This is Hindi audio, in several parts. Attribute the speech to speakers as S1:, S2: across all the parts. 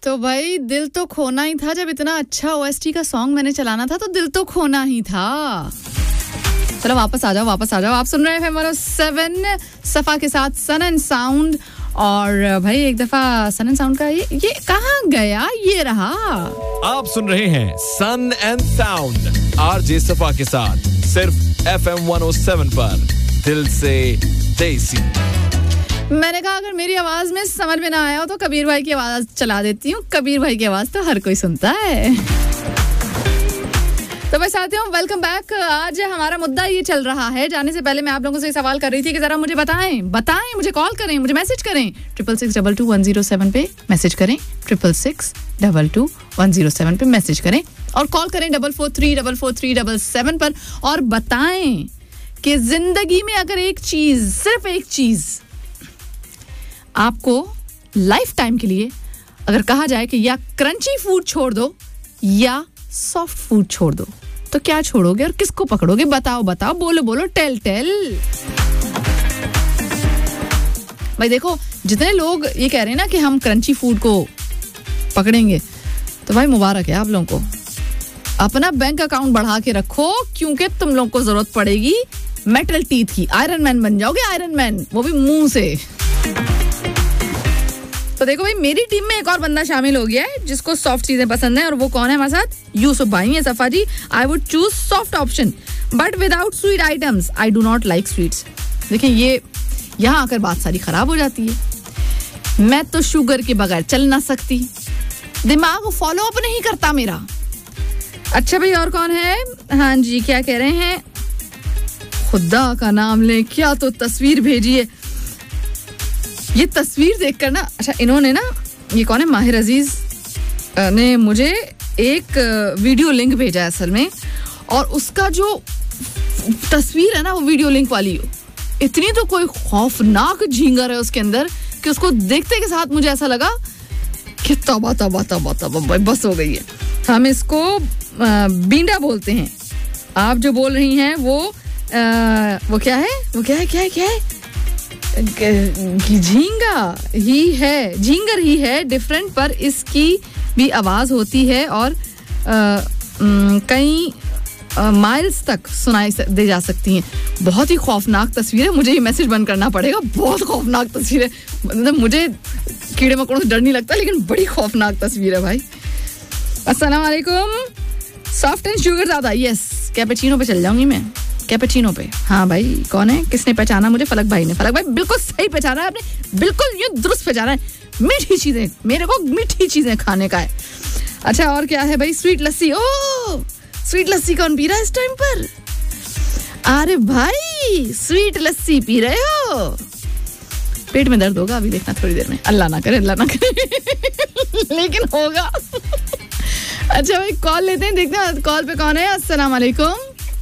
S1: तो भाई दिल तो खोना ही था जब इतना अच्छा ओएसटी का सॉन्ग मैंने चलाना था तो दिल तो खोना ही था। चलो वापस आ जाओ आप सुन रहे हैं 107 सफा के साथ सन एंड साउंड। और भाई एक दफा सन एंड साउंड का ये कहाँ गया, ये रहा।
S2: आप सुन रहे हैं सन एंड साउंड आरजे सफा के साथ सिर्फ FM 107 पर, दिल से देसी।
S1: मैंने कहा अगर मेरी आवाज में समझ में ना आया हो तो कबीर भाई की आवाज चला देती हूँ। कबीर भाई की आवाज तो हर कोई सुनता है। तो भाई साथियों, वेलकम बैक। आज हमारा मुद्दा ये चल रहा है। जाने से पहले मैं आप लोगों से सवाल कर रही थी कि जरा मुझे बताएं, मुझे कॉल करें, मुझे मैसेज करें। 66622107 पे मैसेज करें, 66622107 पे मैसेज करें और कॉल करें 44344377 पर और बताएं कि जिंदगी में अगर एक चीज, सिर्फ एक चीज आपको लाइफ टाइम के लिए अगर कहा जाए कि या क्रंची फूड छोड़ दो या सॉफ्ट फूड छोड़ दो, तो क्या छोड़ोगे और किसको पकड़ोगे? बताओ, बोलो, टेल। भाई देखो, जितने लोग ये कह रहे हैं ना कि हम क्रंची फूड को पकड़ेगे, तो भाई मुबारक है आप लोगों को। अपना बैंक अकाउंट बढ़ा के रखो, क्योंकि तुम लोगों को जरूरत पड़ेगी मेटल टीथ की। आयरन मैन बन जाओगे, आयरन मैन, वो भी मुंह से। तो देखो भाई, मेरी टीम में एक और बंदा शामिल हो गया है जिसको सॉफ्ट चीजें पसंद है, और वो कौन है हमारे साथ? यूसुफ भाई है। सफा जी, I would choose soft option but without sweet items. I do not like sweets. देखिए, ये यहाँ आकर बात सारी खराब हो जाती है। मैं तो शुगर के बगैर चल ना सकती, दिमाग फॉलो अप नहीं करता मेरा। अच्छा भाई, और कौन है? हाँ जी, क्या कह रहे हैं? खुदा का नाम ले, क्या तो तस्वीर भेजी है। ये तस्वीर देखकर ना, अच्छा इन्होंने ना, ये कौन है? माहिर अजीज ने मुझे एक वीडियो लिंक भेजा है असल में, और उसका जो तस्वीर है ना, वो वीडियो लिंक वाली, इतनी तो कोई खौफनाक झींगर है उसके अंदर कि उसको देखते के साथ मुझे ऐसा लगा कि तौबा बस हो गई है। हम इसको बींडा बोलते हैं। आप जो बोल रही हैं वो क्या है? झींगर ही है, डिफरेंट, पर इसकी भी आवाज होती है और कई माइल्स तक सुनाई दे जा सकती हैं। बहुत ही खौफनाक तस्वीर है। मुझे ये मैसेज बंद करना पड़ेगा। बहुत खौफनाक तस्वीर है। मतलब मुझे कीड़े मकोड़ों से डर नहीं लगता, लेकिन बड़ी खौफनाक तस्वीर है भाई। अस्सलाम वालेकुम। सॉफ्ट एंड शुगर ज्यादा, यस। कैपेचिनो पे चल जाऊंगी मैं, कैपेचिनो पे। हाँ भाई, कौन है? किसने पहचाना मुझे? फलक भाई ने। फलक भाई बिल्कुल सही पहचाना है आपने, बिल्कुल यूं दुरुस्त पहचाना है। मीठी चीजें, मेरे को मीठी चीजें खाने का है। अच्छा, और क्या है भाई? स्वीट लस्सी। ओह, स्वीट लस्सी कौन पी रहा है इस टाइम पर? अरे भाई, स्वीट लस्सी पी रहे हो? पेट में दर्द होगा अभी, देखना थोड़ी देर में। अल्लाह ना करे लेकिन होगा। अच्छा भाई, कॉल लेते हैं, देखते हैं कॉल पे कौन है। अस्सलाम वालेकुम।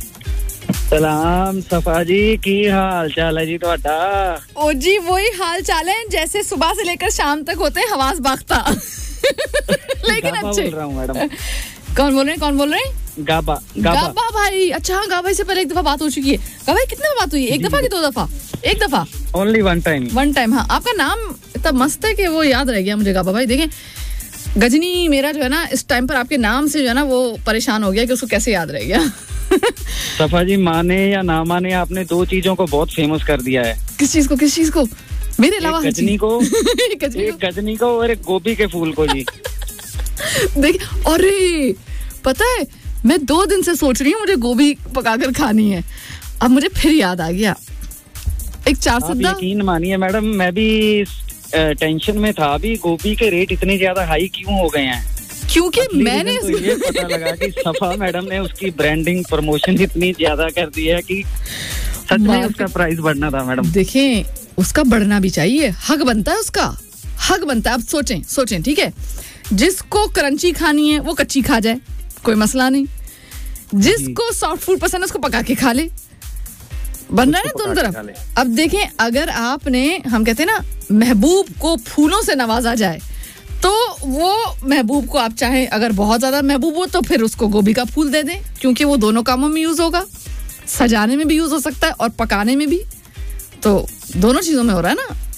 S3: सलाम सफा जी, की हाल चाल है जी ਤੁਹਾਡਾ?
S1: ओ जी, वही हाल चाल है जैसे सुबह से लेकर शाम तक होते हैं, हवास बागता। लेकिन अच्छे।
S3: बोल रहा हूं मैडम।
S1: कौन बोल रहे हैं?
S3: गाबा
S1: भाई। अच्छा, हाँ, गाबा भाई से पहले एक दफा बात हो चुकी है। गाबा भाई, कितनी बात हुई? एक दफा कि 2 दफा? एक दफा,
S3: ओनली वन टाइम।
S1: हाँ, आपका नाम इतना मस्त है कि वो याद रह गया मुझे। गाबा भाई, देखें, गजनी मेरा जो है ना, इस टाइम पर आपके नाम से जो है ना, वो परेशान हो गया कि उसको कैसे याद रह गया।
S3: सफा जी, माने या ना माने, आपने 2 चीजों को बहुत फेमस कर दिया है।
S1: किस चीज को? मेरे अलावा
S3: गजनी को, गजनी को और एक गोभी के फूल को जी।
S1: देख, अरे पता है, मैं 2 दिन से सोच रही हूँ मुझे गोभी पकाकर खानी है। अब मुझे फिर याद आ गया। एक 4 सद्दा।
S3: यकीन मानिए मैडम, मैं भी टेंशन में था। अभी गोभी के रेट इतने ज्यादा हाई क्यों हो गए हैं?
S1: क्योंकि मैंने
S3: तो ये पता लगा कि सफा मैडम ने उसकी ब्रांडिंग प्रमोशन इतनी ज्यादा कर दी है कि सच में उसका प्राइस बढ़ना था मैडम।
S1: देखें, उसका बढ़ना भी चाहिए, हक बनता है उसका, हक बनता है। अब सोचें, ठीक है, जिसको क्रंची खानी है वो कच्ची खा जाए, कोई मसला नहीं। जिसको सॉफ्ट फूड पसंद है उसको पका के खा ले, बन रहा है ना दोनों तरफ। अब देखें, अगर आपने, हम कहते हैं ना, महबूब को फूलों से नवाजा जाए, तो वो महबूब को आप चाहें, अगर बहुत ज्यादा महबूब हो तो फिर उसको गोभी का फूल दे दें, क्योंकि वो दोनों कामों में यूज होगा। सजाने में भी यूज हो सकता है और पकाने में भी, तो दोनों चीजों में हो रहा है ना।